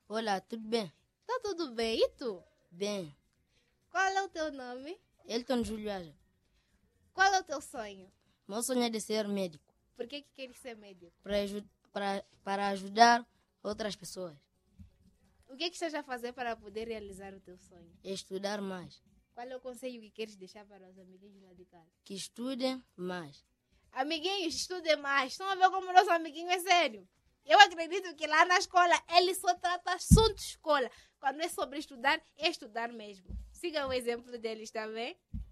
Olá, tudo bem? Tá tudo bem, e tu? Bem. Qual é o teu nome? Elton Juliano. Qual é o teu sonho? Meu sonho é de ser médico, Por que queres ser médico? para ajudar outras pessoas. O que estás a fazer para poder realizar o teu sonho? Estudar mais. Qual é o conselho que queres deixar para os amiguinhos lá de casa? Que estudem mais. Amiguinhos, estudem mais. Estão a ver como o nosso amiguinho é sério? Eu acredito que lá na escola ele só trata assunto de escola. Quando é sobre estudar, é estudar mesmo. Siga o exemplo deles, tá bem?